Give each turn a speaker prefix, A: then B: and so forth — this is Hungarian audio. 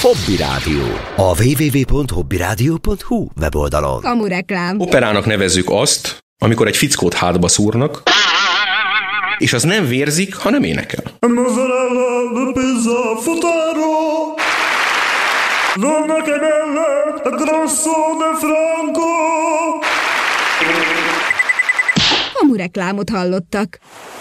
A: Hobby Rádió. A www.hobbyradio.hu weboldalon.
B: Kamureklám.
C: Operának nevezzük azt, amikor egy fickót hátba szúrnak, és az nem vérzik, hanem énekel.
B: Kamureklámot hallottak.